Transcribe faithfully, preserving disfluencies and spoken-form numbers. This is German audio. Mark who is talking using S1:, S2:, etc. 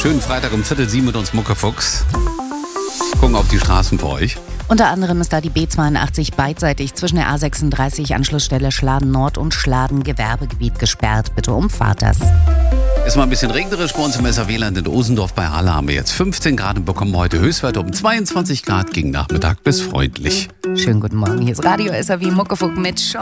S1: Schönen Freitag um Viertel sieben mit uns Muckefuchs. Gucken auf die Straßen für euch.
S2: Unter anderem ist da die B zweiundachtzig beidseitig zwischen der A sechsunddreißig Anschlussstelle Schladen Nord und Schladen Gewerbegebiet gesperrt. Bitte umfahrt das.
S1: Ist mal ein bisschen regnerisch bei uns im S R W-Land in Osendorf. Bei Halle haben wir jetzt fünfzehn Grad und bekommen heute Höchstwerte um zweiundzwanzig Grad gegen Nachmittag bis freundlich.
S2: Schönen guten Morgen, hier ist Radio S R W Muckefuck mit Sean.